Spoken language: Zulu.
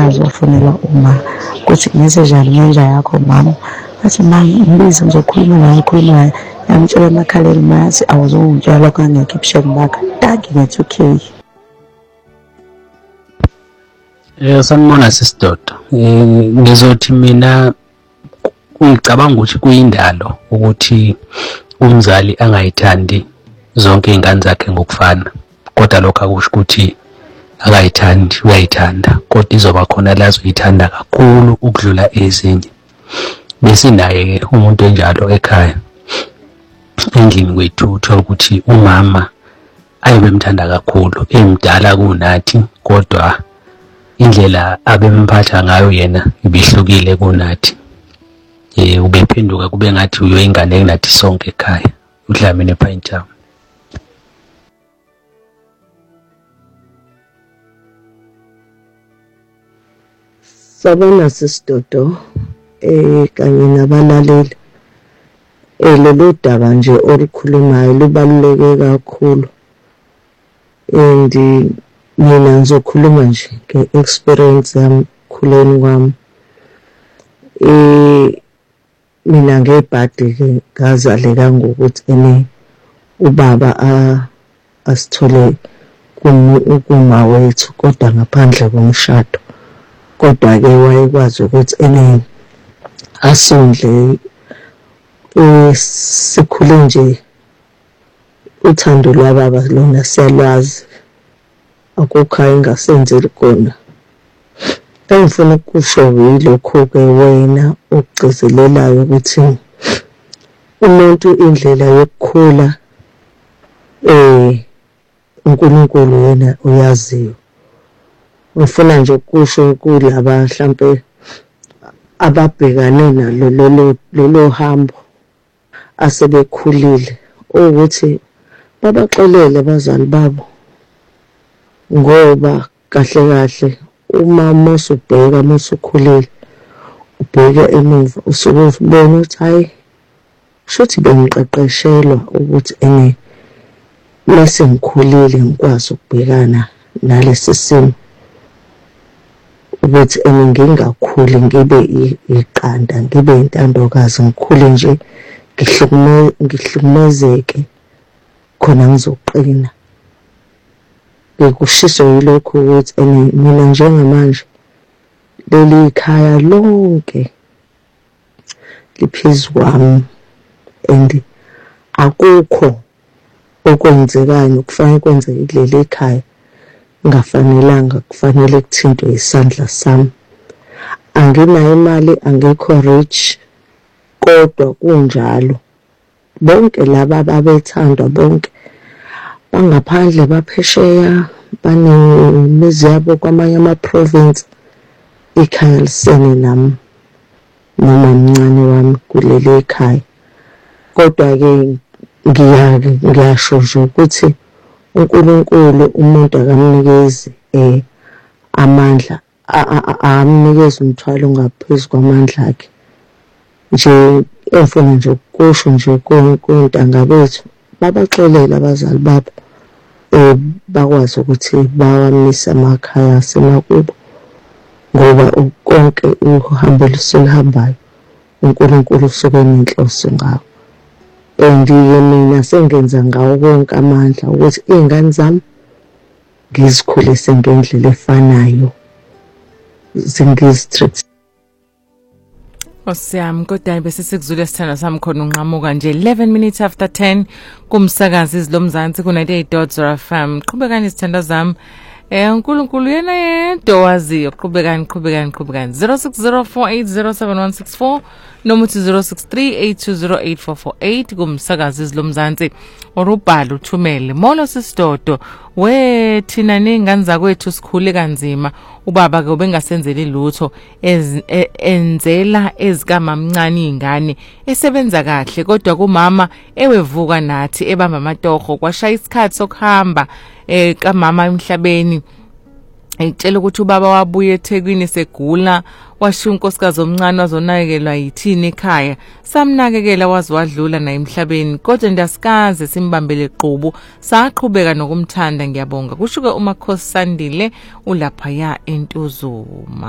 uzofonelwa uma kuthi ngesenjalo ngenja yakho mama athi mama ngibize ngizokhuluma naye yamtshela emakhaleni mayathi awuzongitshela lokho angekho ebusheni bakhe tagi nge-2K. Sanibona sisidoda. Ngizothi mina ngicabanga ukuthi kuyindalo ukuthi umzali angayithandi zonke izingane zakhe ngokufana, kodwa lokho akusho ukuthi akayithandi, uyayithanda, kodwa izoba khona la azoyithanda kakhulu ukudlula ezinye. Bese naye umuntu enjalo ekhaya endlini kwethu uthola ukuthi umama ayebemthanda kakhulu, emdala kunathi, kodwa indlela abemphatha ngayo yena ibihlukile kunathi. Ubephenduka kube ngathi uyoyingane kunathi sonke ekhaya. Udlamini ePinetown. Sabona sisidodo kanye nabalaleli. Lolu daba nje olukhulumayo lubaluleke kakhulu. And mina ngizokhuluma nje nge-experience yami khuleni kwami. Mina ngebhadi-ke ngazaleka ngokuthi ubaba asithole kuma wethu kodwa ngaphandle komshado. Kodwa-ke wayekwazi ukuthi asondle sikhule nje uthando lwababa lona siyalwazi, akukho engasenzeli khona. Engifuna ukusho yilokho-ke wena ukugcizelelayo ukuthi umuntu indlela yokukhula uNkulunkulu yena uyaziyo. Ngifuna nje ukusho kulaba mhlambe ababhekane nalo lolo hambo asebekhulile ukuthi babaxolele abazali babo, ngoba kahle kahle uma usubheka usukhulile ubheka emuva usuke ubona ukuthi hayi shothi bengiqeqeshelwa ukuthi mase ngikhulile ngikwazi ukubhekana nalesi simo, ukuthi ngingakhuli ngibe iqanda, ngibe intandokazi, ngikhule nje ngihlukumezeke khona ngizoqina. Bekushiso yilokho ukuthi mina njengamanje leli khaya lonke liphezu kwami and akukho okwenzekayo okufanele kwenzeke kuleli khaya ngafanelanga kufanele kuthintwe isandla sami. Anginayo imali, angekho rich, kodwa kunjalo bonke laba ababethandwa bonke bangaphandle baphesheya banemizi yabo kwamanye ama-province. Ikhaya lisene nami noma mncane wami kuleli khaya. Kodwa-ke ngiyasho nje ukuthi uNkulunkulu umuntu akamnikezi amandla, amnikeza umthwalo ongaphezu kwamandla akhe. Nje engifuna nje ukusho nje kuntanga bethu babaxolele abazali babo bakwazi ukuthi bawamise emakhaya asemakubo, ngoba konke uhambo luhambayo uNkulunkulu usuke nenhloso ngawo. And mina sengenza ngawo konke amandla ukuthi izingane zami ngizikhulise ngendlela efanayo, zingizitreat. Osiyami kodwa bese sikuzule sithanda sami khona unqamuka nje 11 minutes after 10 kumsakazi izilomzansi ku 98.0 FM. Qhubekani izithanda zami. uNkulunkulu yena yedwa waziyo. Qhubekani 0604807164 noma uthi 0638208448 kumsakazi izilomzansi. Orubhalo uthumele molo sisidodo thina nengane zakwethu sikhule kanzima, ubaba ke ubengasenzeli lutho enzela ezikamamncane izingane, esebenza kahle kodwa kumama ewevuka nathi ebamba amatoho kwashaya isikhathi sokuhamba kamama emhlabeni. Ngitshela ukuthi ubaba wabuye eThekwini segula, washiya unkosikazi omncane wazonakekelwa yithini ekhaya. Samnakekela wazi wadlula naye emhlabeni, kodwa ndiyasikaze simbambele qubu, saqhubeka nokumthanda. Ngiyabonga kushuke uMakhosi Sandile ulapha ya eNtuzuma.